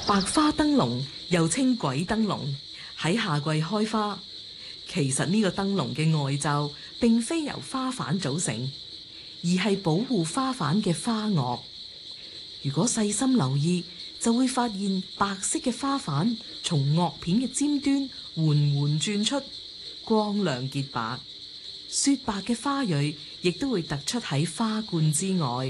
白花燈籠又稱鬼燈籠，喺夏季開花。其實呢個燈籠嘅外罩並非由花瓣組成，而係保護花瓣嘅花萼。如果細心留意，就會發現白色嘅花瓣從萼片嘅尖端緩緩轉出，光亮潔白。雪白嘅花蕊亦都會突出喺花冠之外。